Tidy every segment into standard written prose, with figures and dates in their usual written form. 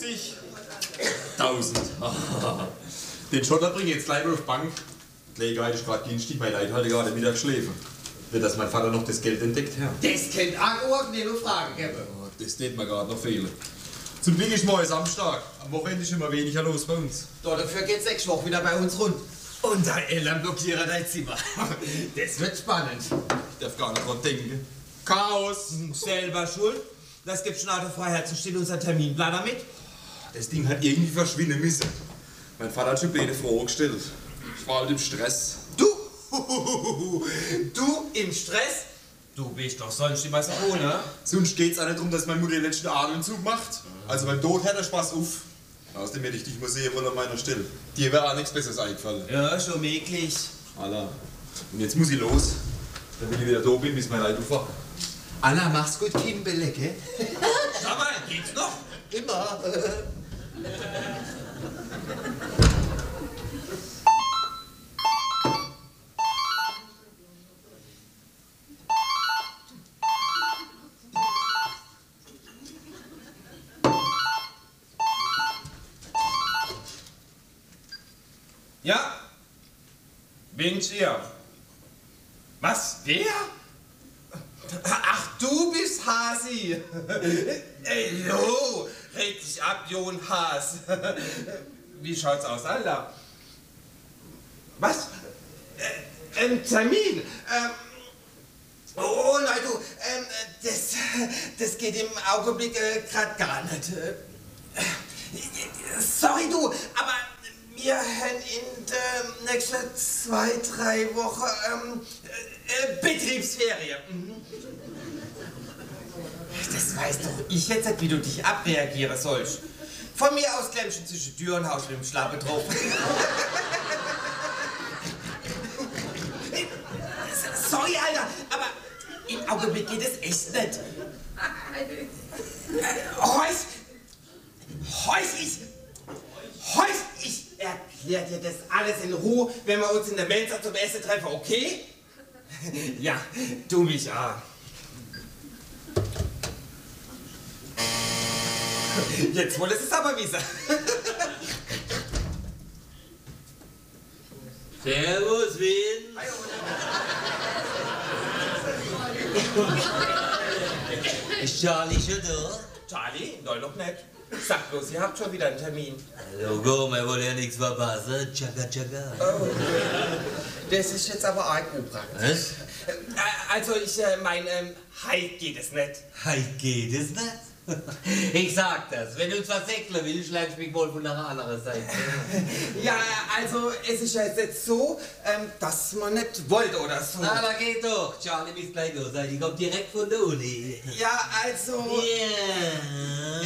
Den Schotter bringe ich jetzt gleich mal auf die Bank. Die Gelegenheit ist gerade günstig, mein Leid hatte gerade Mittagsschläfe. Wird, dass mein Vater noch das Geld entdeckt hat. Das kennt auch nicht nur Fragen geben. Oh, das tät mir gerade noch fehlen. Zum Glück ist morgen Samstag. Am Wochenende ist immer weniger los bei uns. Dafür geht's nächste Woche wieder bei uns rund. Und deine Eltern blockieren dein Zimmer. Das wird spannend. Ich darf gar nicht dran denken. Chaos! Selber schuld. Das gibt schon Freiheit, so steht unser Terminplaner mit. Das Ding hat irgendwie verschwinden müssen. Mein Vater hat schon blöde Fragen gestellt. Ich war halt im Stress. Du im Stress? Du bist doch sonst immer so ohne. Sonst geht's auch nicht darum, dass meine Mutter den letzten Atemzug macht. Also beim Tod hört der Spaß auf. Außerdem hätte ich dich mal sehen wollen an meiner Stelle. Dir wäre auch nichts Besseres eingefallen. Ja, schon möglich. Alla. Und jetzt muss ich los. Damit ich wieder da bin, bis mein Leid aufwacht. Anna, mach's gut, Kimbele, gell? Sag mal, geht's noch? Immer. Ja? Bin's hier. Was? Wer? Ach, du bist Hasi. Ey, jo, red dich ab, Jon Haas. Wie schaut's aus, Alter? Was? Ein Termin? Oh nein, du, das geht im Augenblick grad gar nicht. Sorry, du, aber wir haben in den nächsten 2-3 Wochen Betriebsferien. Das weiß doch ich jetzt nicht, wie du dich abreagieren sollst. Von mir aus klemmst du zwischen Tür und Haus mit dem Schlappe drauf. Sorry, Alter, aber im Augenblick geht es echt nicht. Ich erklär dir das alles in Ruhe, wenn wir uns in der Mensa zum Essen treffen, okay? Ja, du mich auch. Jetzt wolltest du es aber wissen. Servus, Wien. Ist Charlie schon da? Charlie? Nein, noch nicht. Sag bloß, ihr habt schon wieder einen Termin. Logo, wir wollen ja nichts verpassen. Tschakka, tschakka. Oh, das ist jetzt aber arg unpraktisch. Was? Also, ich meine, heute geht es nicht. Heute geht es nicht? Ich sag das, wenn du uns versäckeln willst, schlägst du mich wohl von der anderen Seite. Ja, also, es ist ja jetzt so, dass man nicht wollte oder so. Na, da geht doch. Charlie, bis gleich da sein. Die kommt direkt von der Uni. Ja, also... Ja.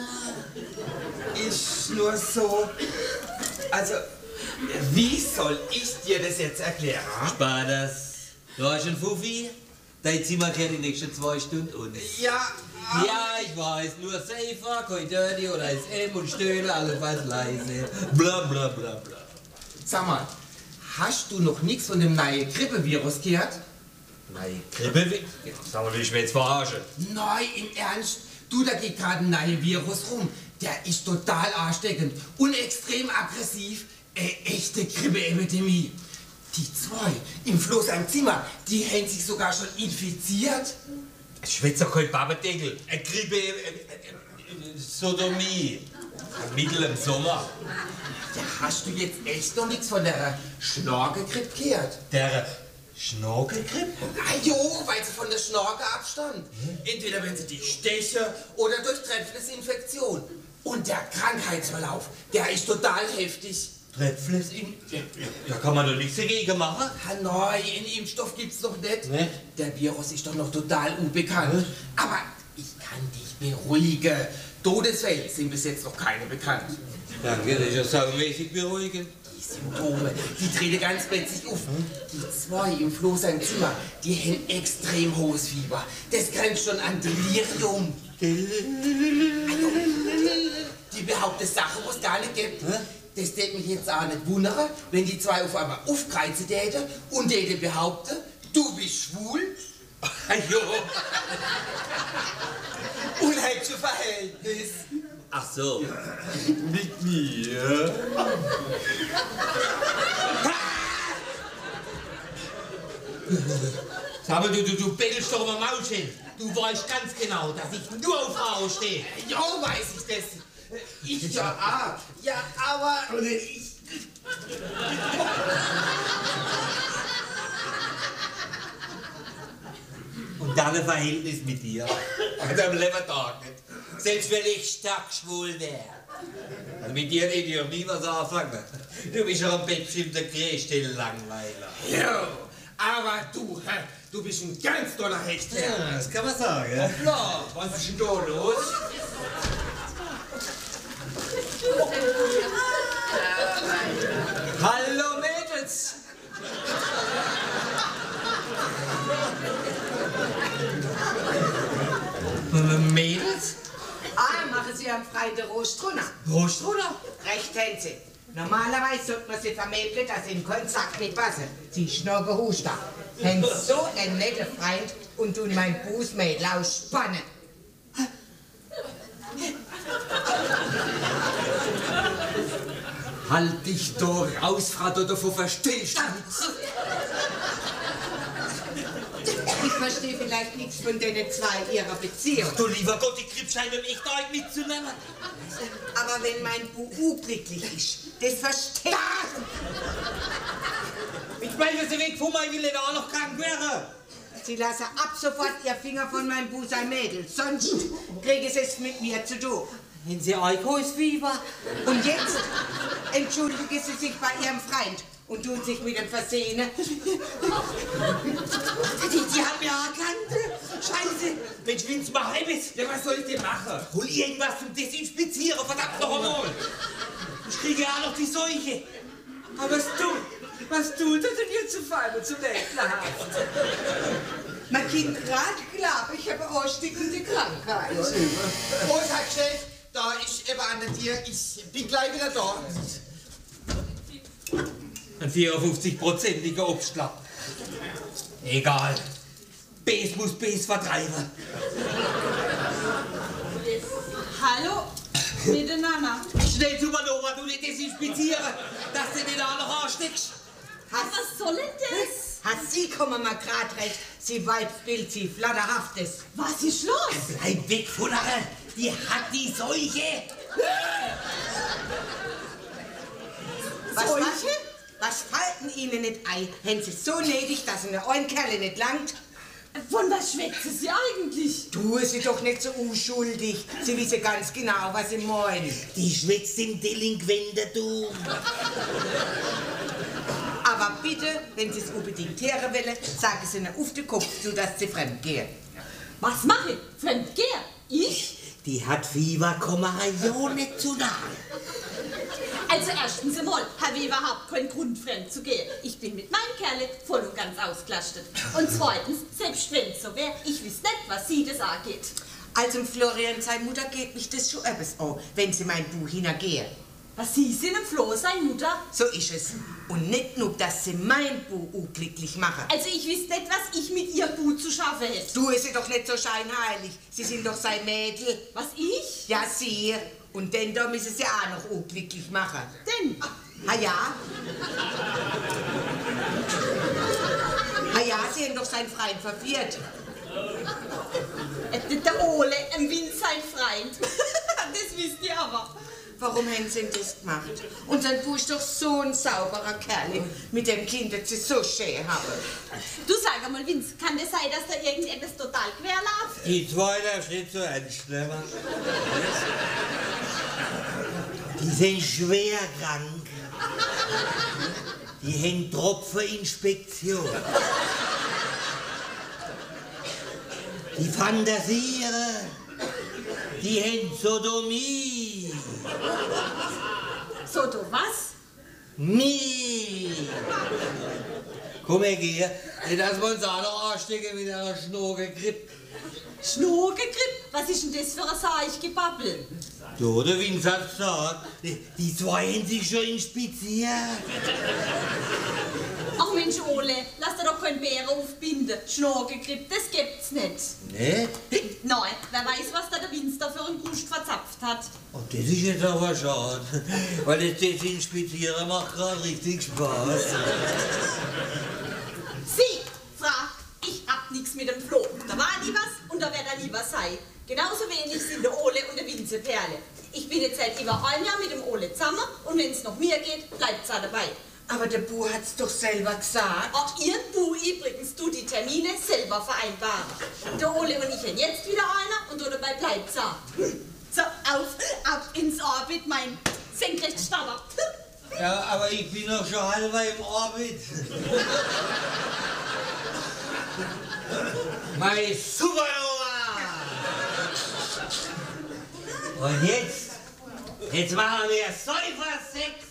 Es ist nur so... Also, wie soll ich dir das jetzt erklären? Spar das. Du hast einen Fuffi? Dein Zimmer kehrt die nächsten 2 Stunden und. Ja, ja, ich weiß, nur Safer, kein Dirty oder SM und Stöhle, allenfalls leise. Bla bla bla bla. Sag mal, hast du noch nichts von dem neuen Grippevirus gehört? Nein, Grippevirus? Sag mal, will ich mich jetzt verarschen? Nein, im Ernst? Du, da geht gerade ein neuer Virus rum. Der ist total ansteckend und extrem aggressiv. Echte Grippeepidemie. Die 2 im Floß am Zimmer, die haben sich sogar schon infiziert. Schwätzt doch kein Babendeckel. Eine Grippe, Sodomie. Mittel im Sommer. Ja, hast du jetzt echt noch nichts von der Schnorkelgrippe gehört? Der Schnorkelgrippe? Ah jo, weil sie von der Schnorke abstammt. Entweder wenn sie dich steche oder durch Trefflisinfektion. Und der Krankheitsverlauf, der ist total heftig. Ja, kann man doch nichts dagegen machen. Nein, einen Impfstoff gibt's noch nicht. Ne? Der Virus ist doch noch total unbekannt. Aber ich kann dich beruhigen. Todesfälle sind bis jetzt noch keine bekannt. Danke, das ist ja saumäßig beruhigend. Die Symptome, die treten ganz plötzlich auf. Die 2 im Floß im Zimmer, die haben extrem hohes Fieber. Das grenzt schon an Delirium. Die behaupten Sachen, was es gar nicht gibt. Das tät mich jetzt auch nicht wundern, wenn die 2 auf einmal aufkreuzen täten und täten behaupten, du bist schwul. Jo. Unheimliche Verhältnis. Ach so. Mit mir. Sag mal, du bettelst doch immer Maul hin. Du weißt ganz genau, dass ich nur auf Frauen stehe. Ja, weiß ich das. Ich ja auch. Ja, aber ich... Und dann ein Verhältnis mit dir. An deinem Lebertag nicht. Selbst wenn ich stark schwul wäre. Also mit dir rede ich auch nie was anfangen. Du bist ja am Bett bestimmt der größte Langweiler. Ja, aber du bist ein ganz toller Hecht, Herr. Ja, das kann man sagen. Ja? Klar, was ist denn da los? Hallo Mädels! Mädels? Machen Sie am Freitag Rostrunner. Rostrunner? Recht haben Sie. Normalerweise sollte man sie vermäbeln, dass sie in Kontakt nicht passen. Sie ist noch gehuster. Haben so einen netten Freund und tun mein Bußmädel ausspannen. Halt dich doch raus, Frau Dodofo, verstehst du nichts? Ich verstehe vielleicht nichts von den zwei ihrer Beziehung. Du lieber Gott, die Krippscheine um echt euch mitzunehmen. Aber wenn mein Bu glücklich ist, das verstehe ich. Ich meine, sie weg von mir, will er auch noch krank wäre. Sie lassen ab sofort ihr Finger von meinem Bu sein Mädel, sonst kriegen sie es mit mir zu tun. Haben Sie Alkoholfieber? Und jetzt entschuldigen sie sich bei ihrem Freund und tun sich mit dem Versehen. Die haben ja erkannt. Scheiße. Mensch, Vince, mach etwas. Ja, was soll ich denn machen? Hol irgendwas zum Desinfizieren, verdammt noch einmal. Ich kriege ja auch noch die Seuche. Aber was tut er denn jetzt zu fein und zu ekelhaft? Man kommt gerade klar, ich habe eine ansteckende Krankheit. Großartig, Chef, da ich eben an der Tür, ich bin gleich wieder da. Ein 54%iger Obstler. Egal. Bes muss Bes vertreiben. Hallo, miteinander. Schnell zu Manova, du nicht desinfizieren, dass du nicht auch noch ansteckst. Was soll denn das? Sie kommen mal grad recht, sie Weibsbild, sie flatterhaftes. Was ist los? Bleib weg von der, die hat die Seuche. Was falten Ihnen nicht ein? Haben Sie so nötig, dass Ihnen ein Kerl nicht langt? Von was schwätzt Sie eigentlich? Tue Sie doch nicht so unschuldig. Sie wissen ganz genau, was Sie meinen. Die schwätzt im Delinquententum. Aber bitte, wenn Sie es unbedingt hören wollen, sagen Sie ihnen auf den Kopf zu, dass Sie fremd gehen. Was mache ich? Fremdgeher? Ich? Die hat Fieber, komm ja nicht zu nahe. Also erstens einmal habe ich überhaupt keinen Grund, fremd zu gehen. Ich bin mit meinem Kerl voll und ganz ausgelastet. Und zweitens, selbst wenn es so wäre, ich wüsste nicht, was sie das angeht. Also Florian, seine Mutter geht mich das schon etwas an, wenn Sie mein Buch hintergehen. Was Sie sind im Floh, seine Mutter? So ist es. Und nicht nur, dass Sie mein Buch unglücklich machen. Also ich wüsste nicht, was ich mit ihr gut zu schaffen hätte. Du ist doch nicht so scheinheilig. Sie sind doch sein Mädel. Was, ich? Ja, Sie. Und denn da müssen Sie auch noch unglücklich machen. Denn? Ah ja? Ah ja, Sie haben doch seinen Freund verführt. Der Ole, ein Wind sein Freund. Das wisst ihr aber. Warum haben Sie denn das gemacht? Und sein Buch ist doch so ein sauberer Kerl, mit dem Kinder Sie so schön haben. Du sag einmal, Vince, kann das sein, dass da irgendetwas total quer läuft? Die zwei darfst nicht so ernst nehmen. Die sind schwer krank. Die haben Tropfeninspektion. Die fantasieren. Die haben Sodomie. So, du was? Komm her, geh. Nicht, dass wir uns auch noch anstecken mit einer Schnorgelgrippe. Schnurgegripp, was ist denn das für ein Seichgebabbel? So, der Winzer hat gesagt, die zwei haben sich schon inspiziert. Ach Mensch, Ole, lass dir doch keinen Bären aufbinden. Schnurgegripp, das gibt's nicht. Ne? Nein, wer weiß, was da der Winzer für einen Gust verzapft hat. Oh, das ist jetzt aber schade, weil das Desinspizieren macht gerade richtig Spaß. Sie, Frau, ich hab nichts mit dem Flo. Da war nie was und da wird er nie was sein. Genauso wenig sind der Ole und der Winze Perle. Ich bin jetzt seit über ein Jahr mit dem Ole zusammen und wenn es noch mir geht, bleibt's auch dabei. Aber der Bu hat's doch selber gesagt. Auch ihr Bu übrigens, du die Termine selber vereinbaren. Der Ole und ich haben jetzt wieder einer und dabei bleibt's auch. So, ab ins Orbit, mein Senkrechtstarter. Ja, aber ich bin doch schon halber im Orbit. Mein Supernova! Und jetzt machen wir Säufer-Sex.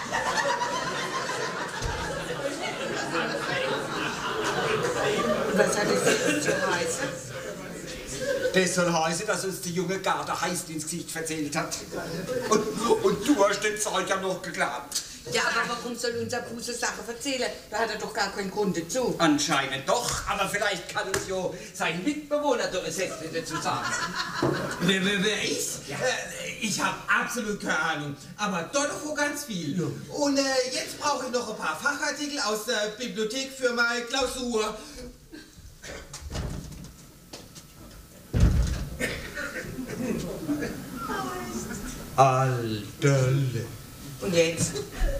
Was hat das jetzt zu heißen? Das soll heißen, dass uns die junge Garde heiß ins Gesicht verzählt hat. Und du hast den Zeug ja noch geglaubt. Ja, aber warum soll unser Bu so Sachen erzählen? Da hat er doch gar keinen Grund dazu. Anscheinend doch, aber vielleicht kann uns ja sein Mitbewohner doch ein Sätzchen dazu sagen. Wer ich? Ich habe absolut keine Ahnung, aber doch noch ganz viel. Und jetzt brauche ich noch ein paar Fachartikel aus der Bibliothek für meine Klausur. Alterle. Und jetzt?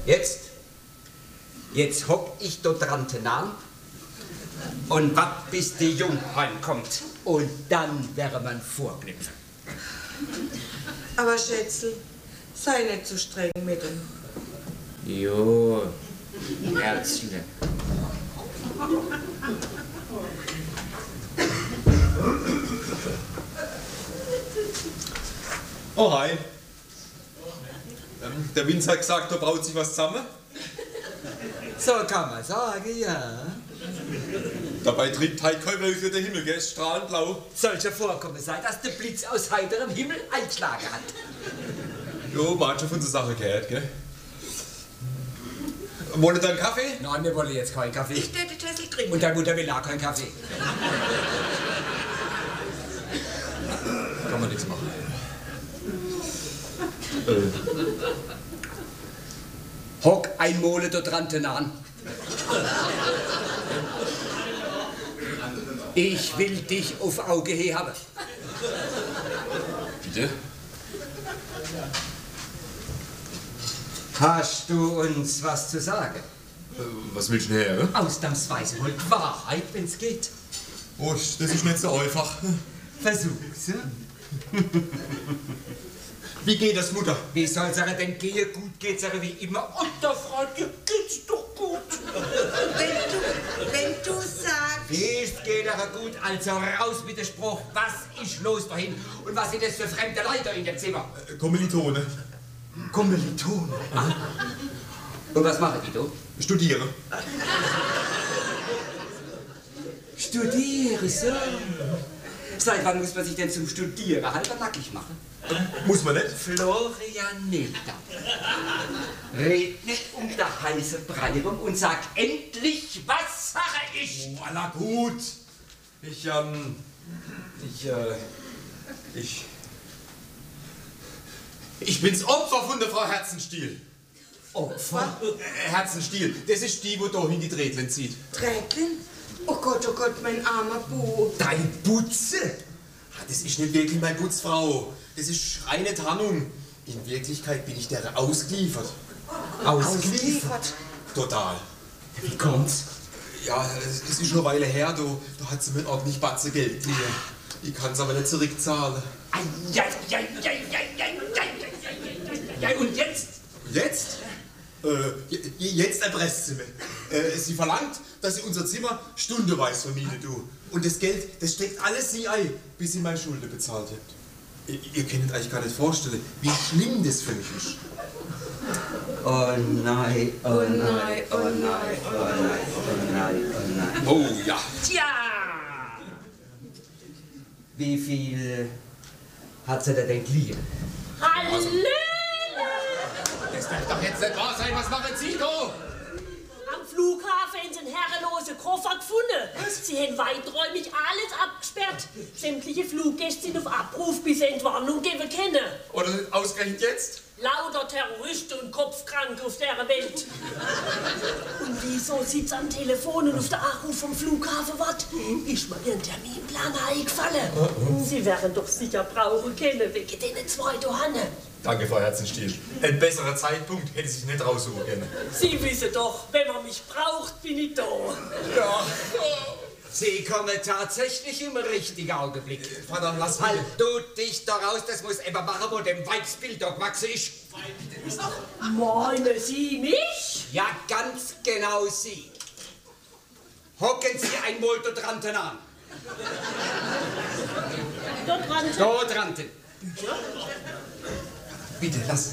Jetzt hock ich dort dran an und wart bis die Jung heimkommt. Und dann wäre man vorknüpfen. Aber Schätzl, sei nicht so streng mit ihm. Jo, Herzle. Oh, hi. Der Winzer hat gesagt, da braut sich was zusammen. So kann man sagen, ja. Dabei trägt halt kein Wölkchen der Himmel, gell? Ist strahlend blau. Sollte vorkommen sein, dass der Blitz aus heiterem Himmel einschlagen hat. Jo, man hat schon von der Sache gehört, gell? Wollt ihr einen Kaffee? Nein, wir wollen jetzt keinen Kaffee. Ich werde Tessel trinken. Und der Mutter will auch keinen Kaffee. Kann man nichts machen. Hock ein Mole dort dran an. Ich will dich auf Auge her haben. Bitte? Hast du uns was zu sagen? Was willst du denn her? Ausnahmsweise wollt Wahrheit, wenn's geht. Oh, das ist nicht so einfach. Versuch's. Wie geht das, Mutter? Wie soll's ihr denn gehen? Gut geht's ihr wie immer. Und der Frau, dir geht's doch gut. Wenn du sagst... Ist geht ihr gut, also raus mit dem Spruch. Was ist los dahin? Und was sind das für fremde Leute in dem Zimmer? Kommilitone. Kommilitonen. Ah. Und was machen die da? Studiere. Studiere, so. Seit wann muss man sich denn zum Studieren halber nackig machen? Muss man nicht? Florianeta, red nicht um der heiße Brei rum und sag endlich, was Sache ist. Oh, aller gut. Ich bin's Opfer von der Frau Herzenstiel. Opfer? Herzenstiel, das ist die, wo da hin die Trädlen zieht. Trädlen? Oh Gott, mein armer Bu. Dein Butze? Ah, das ist nicht wirklich meine Putzfrau. Das ist reine Tarnung. In Wirklichkeit bin ich der ausgeliefert. Ausgeliefert? Total. Wie kommt's? Ja, es ist schon eine Weile her, da hat sie mir ordentlich Batze Geld gegeben. Ich kann's aber nicht zurückzahlen. Ja, und jetzt? Jetzt? Jetzt erpresst sie mich. Sie verlangt, dass sie unser Zimmer stundenweise vermietet, du. Und das Geld, das steckt alles sie ein, bis sie meine Schulden bezahlt habt. Ihr könnt euch gar nicht vorstellen, wie schlimm das für mich ist. Oh nein, oh nein, oh nein, oh nein, oh nein, oh nein. Oh ja. Tja! Wie viel hat sie denn geliehen? Hallöle! Das darf doch jetzt nicht wahr sein. Was machen Sie da? Am Flughafen haben sie einen herrenlosen Koffer gefunden. Sie haben weiträumig alles abgesperrt. Sämtliche Fluggäste sind auf Abruf, bis sie Entwarnung geben können. Oder ausgerechnet jetzt? Lauter Terroristen und Kopfkranke auf der Welt. Und wieso sitzt am Telefon und auf der Anruf vom Flughafen wartet? Ist mir Ihren Terminplan eingefallen. Sie werden doch sicher brauchen können, wegen den 2 Johanne. Danke, Frau Herzenstiel. Ein besserer Zeitpunkt hätte sich nicht raussuchen können. Sie wissen doch, wenn man mich braucht, bin ich da. Ja. Sie kommen tatsächlich im richtigen Augenblick. Vater, lass Halt du dich da raus, das muss eben machen, wo dem Weibsbild da gewachsen ist. Meinen Sie mich? Ja, ganz genau Sie. Hocken Sie einmal da dran an. Dort dran. Da dran. Bitte, lass.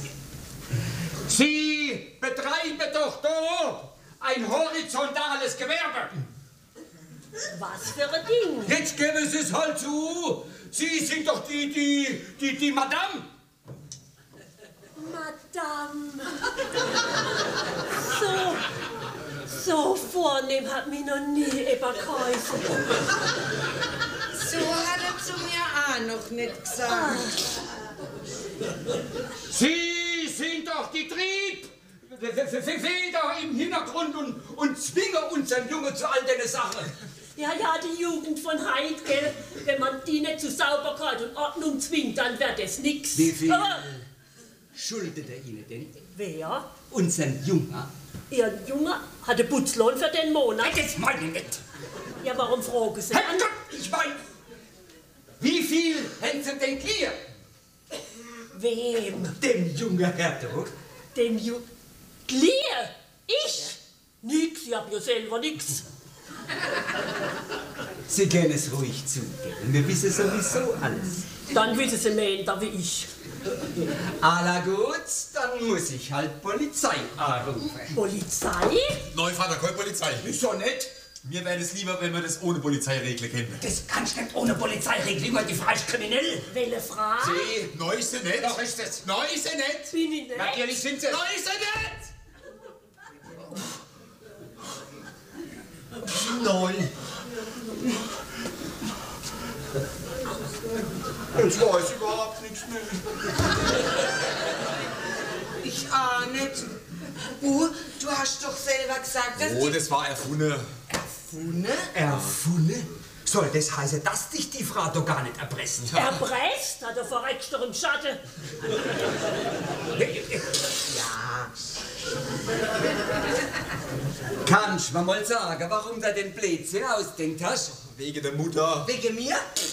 Sie betreiben doch da ein horizontales Gewerbe. Was für ein Ding? Jetzt geben Sie es halt zu. Sie sind doch die Madame. Madame. So vornehm hat mich noch nie jemand geheißen. So hat er zu mir auch noch nicht gesagt. Sie sind doch die Triebfeder im Hintergrund und zwingen unseren Jungen zu all den Sachen. Ja, die Jugend von heute, gell? Wenn man die nicht zu Sauberkeit und Ordnung zwingt, dann wird es nix. Wie viel Aber schuldet er Ihnen denn? wer? Unseren Jungen? Ihr Junge hatte Putzlohn für den Monat. Das meine ich nicht. Ja, warum fragen Sie Herr an? Gott, ich meine, wie viel haben Sie denn hier? Wem? Dem jungen Hertog? Dem Glier? Ich? Nix, ich hab ja selber nix. Sie können es ruhig zugeben. Wir wissen sowieso alles. Dann wissen Sie mehr wie ich. Alla gut, dann muss ich halt Polizei anrufen. Polizei? Neuvater, keine Polizei. Wieso nicht? Mir wäre es lieber, wenn wir das ohne Polizeiregler kennen. Das kannst du nicht ohne Polizeiregelung, weil die Frau ist kriminell. Welche Frage? Sie, Neu ist sie nicht. doch ist es. Neu ist sie nicht. Bin ich nicht? Natürlich sind sie. Neu ist sie nicht. Neu. Jetzt weiß ich überhaupt nichts mehr. Ich auch nicht. Du hast doch selber gesagt, dass Oh, das war erfunden. Erfunden? Erfunden? Soll das heißen, dass dich die Frau doch gar nicht erpressen? Erpresst? Hat er verreckt doch im Schatten. Ja. Kannst du mir mal sagen, warum du den Blödsinn ausdenkt hast? Wegen der Mutter. Wegen mir?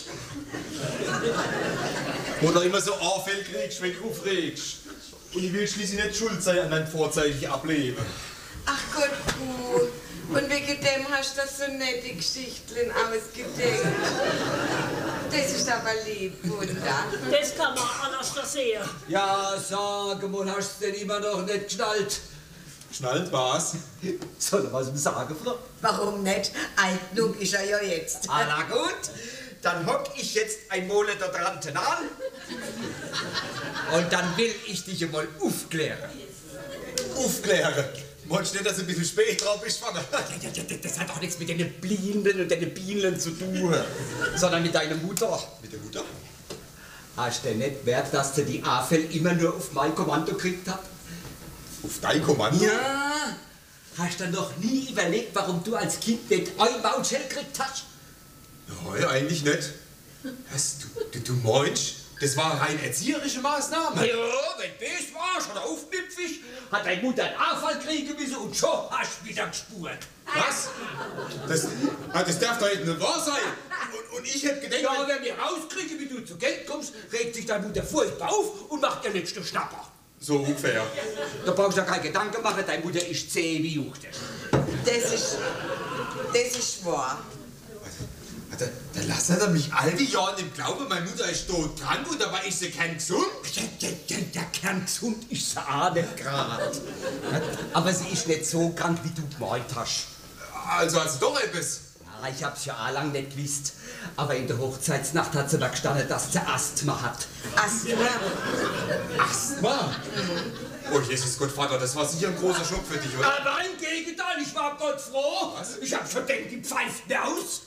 Wo du immer so Anfälle kriegst, wenn du aufregst. Und ich will schließlich nicht schuld sein an deinem vorzeitigen Ableben. Ach Gott, gut. Und wegen dem hast du das so nette Geschichten ausgedenkt. Das ist aber lieb, Wunder. Das kann man anders sehen. Ja, sag mal, hast du denn immer noch nicht geschnallt? Schnallt was? Soll er was sagen, Frau? Warum nicht? Alt genug ist er ja jetzt. Ah, na gut, dann hock ich jetzt einmal da dran an. Und dann will ich dich einmal aufklären. Aufklären. Meinst du nicht, dass du ein bisschen spät drauf bist, Vater? Das hat doch nichts mit den Bienen und den Bienen zu tun, sondern mit deiner Mutter. Mit der Mutter? Hast du denn nicht wert, dass du die Afel immer nur auf mein Kommando gekriegt hast? Auf dein Kommando? Ja. Hast du noch nie überlegt, warum du als Kind nicht ein Maulschell gekriegt hast? Nein, eigentlich nicht. Was, du meinst, das war rein erzieherische Maßnahme? Ja, wenn das warst oder aufmüpfig, hat deine Mutter einen Anfall kriegen müssen und schon hast du wieder gespurt. Was? Das darf doch nicht wahr sein. Und ich hätte gedacht... Ja, wenn wir rauskriegen, wie du zu Geld kommst, regt sich deine Mutter furchtbar auf und macht ihr nächste Schnapper. So ungefähr. Da brauchst du dir keine Gedanken machen, deine Mutter ist zäh wie Juchte. Das ist wahr. Da lassen er mich all die Jahre im Glauben, meine Mutter ist todkrank und dabei ist sie kerngesund. Der kerngesund ist sie auch nicht gerade. Aber sie ist nicht so krank, wie du gemeint hast. Also doch etwas. ich hab's ja auch lang nicht gewusst. Aber in der Hochzeitsnacht hat sie da gestanden, dass sie Asthma hat. Asthma? Asthma? Oh, Jesus Gott, Vater, das war sicher ein großer Schock für dich, oder? Aber im Gegenteil, ich war Gott froh. Was? Ich hab schon gedacht, die pfeift mir aus.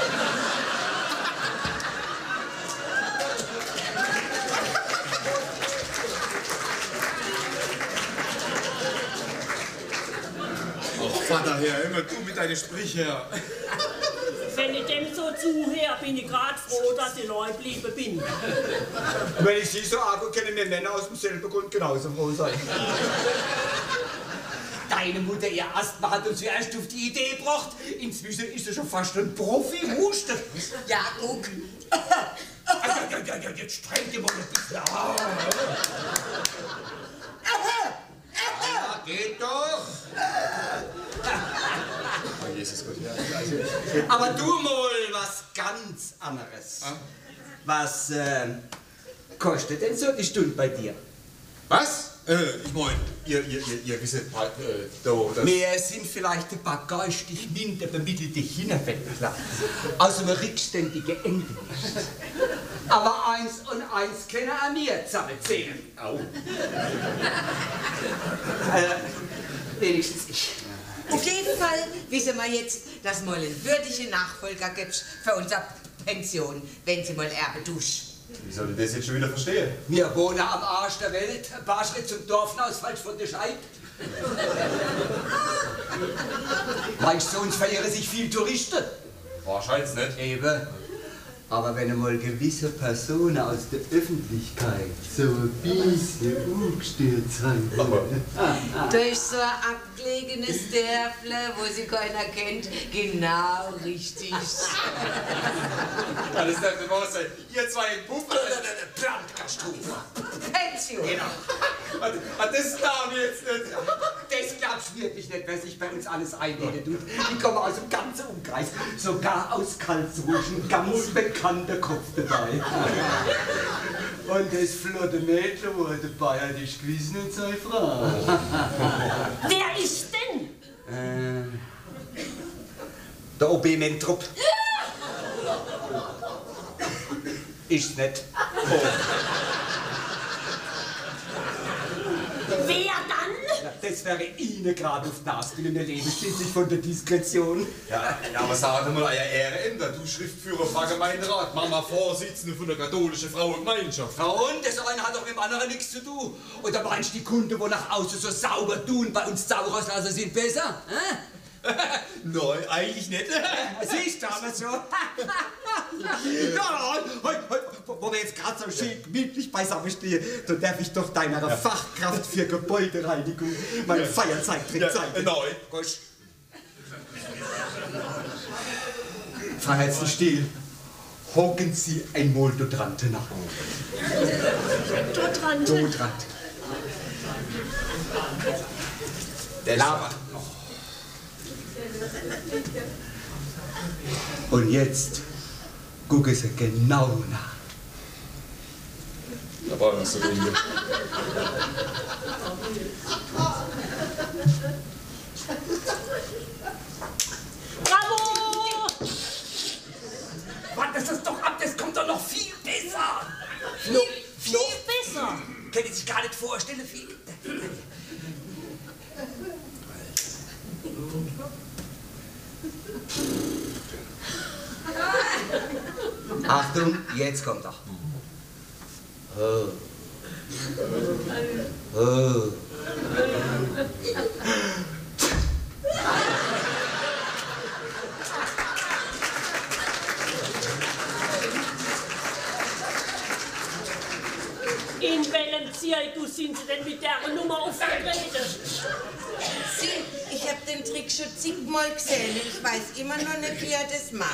Oh, Vater, Herr, immer du mit deinen Sprüchen her. Wenn ich dem so zuhöre, bin ich gerade froh, dass ich neu geblieben bin. Wenn ich sie so arg können wir Männer aus demselben Grund genauso froh sein. Deine Mutter, ihr Asthma, hat uns erst auf die Idee gebracht. Inzwischen ist sie schon fast ein Profi-Huster. Ja, guck. Jetzt strengt ihr mal ein bisschen auf. Ja, geht doch. Oh, Jesus Gott, ja. Aber du mal was ganz anderes. Was kostet denn so die Stunde bei dir? Was? Ich mein, ihr wisst halt, da, das... Wir sind vielleicht ein paar geistig minder bemittelte Hinterwäldler aus einem rückständigen Englisch. Aber 1 und 1 können auch mir zusammenzählen. Au. Wenigstens ich. Auf jeden Fall wissen wir jetzt, dass mal einen würdigen Nachfolger gibt für unsere Pension, wenn sie mal Erbe dusch. Wie soll ich das jetzt schon wieder verstehen? Wir wohnen am Arsch der Welt, ein paar Schritte zum Dorfhaus, falsch von der Scheibe. Meinst du, uns verirren sich viele Touristen? Wahrscheinlich nicht. Eben. Aber wenn einmal gewisse Personen aus der Öffentlichkeit so ein bisschen umgestört sind. Durch so ein abgelegenes Dörfle, wo sie keiner kennt, genau richtig. Alles darf nicht wahr sein. Ihr zwei in Puff. Brandkatastrophe. Pension. Genau. Das darf ich jetzt nicht. Das glaubst du wirklich nicht, wer sich bei uns alles einredet tut. Die kommen aus dem ganzen Umkreis, sogar aus Karlsruhe, ein ganz bekannter Kopf dabei. Und das flotte Mädchen, wo dabei hat, ist gewiss nicht seine Frau. Wer ist denn? Der OB Mentrup. Ist nicht. Wer dann? Ja, das wäre Ihnen gerade auf die Nase, denn wir leben schließlich von der Diskretion. Ja, aber sag mal, euer Ehrerämter, du Schriftführer vom Gemeinderat, Mama Vorsitzende von der katholischen Frauengemeinschaft. Ja und? Das eine hat doch mit dem anderen nichts zu tun. Oder meinst du, die Kunden, die nach außen so sauber tun, bei uns sauber auslassen, sind besser? Nein, eigentlich nicht. Siehst du aber so? Ja, wo wir jetzt gerade so schön gemütlich beisammen stehen, da darf ich doch deiner Fachkraft für Gebäudereinigung mein Feierzeittrick zeigen. Nein. Gosch. Freiheitsstil. Hocken Sie einmal dort dran nach. Dort dran. Dort dran. Der labert. Und jetzt gucken Sie genau nach. Da war was so wenige. Bravo! Warte das doch ab, das kommt doch noch viel besser. Viel besser. Können Sie sich gar nicht vorstellen, viel. Achtung, jetzt kommt er. Oh. Oh. In welchem Zirkus sind Sie denn mit der Nummer aufgetreten? Sie, ich hab den Trick schon zigmal gesehen. Ich weiß immer noch nicht, wie er das macht.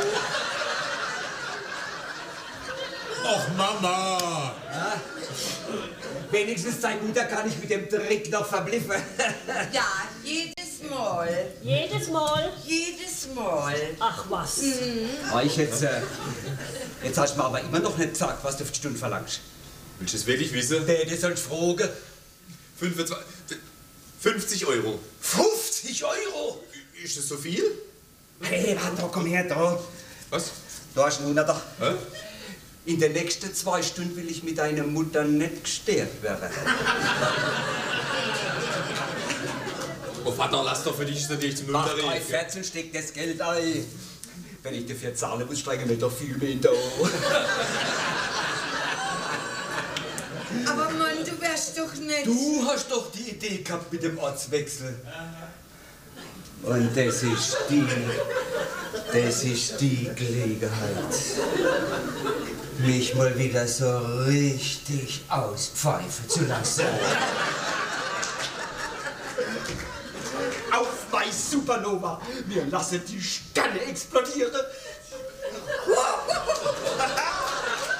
Och, Mama! Ja? Wenigstens sein Mutter kann ich mit dem Trick noch verbliffen. Ja, jedes Mal. Jedes Mal? Jedes Mal. Ach was. Jetzt hast du mir aber immer noch nicht gesagt, was du für die Stunde verlangst. Willst du es wirklich wissen? Das sollst du fragen. 50 Euro. 50 Euro? Ist das so viel? Hey, warte, komm her, da. Was? Da hast du einen Hunderter. Hä? In den nächsten 2 Stunden will ich mit deiner Mutter nicht gestört werden. Oh Vater, lass doch, für dich ist natürlich zum Mach Unterricht. 3 Fetzen, steck das Geld ein. Wenn ich dafür zahlen muss, steigen wir doch viel mehr da. Aber Mann, du wärst doch nicht... Du hast doch die Idee gehabt mit dem Ortswechsel. Und das ist die Gelegenheit, mich mal wieder so richtig auspfeifen zu lassen. Auf bei Supernova! Wir lassen die Sterne explodieren! Wow!